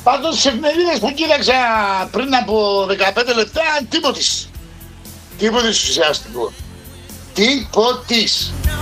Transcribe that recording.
Πάντως τις εφημερίδες που κοίταξα πριν από 15 λεπτά, τίποτης ουσιαστικό. Τίποτης.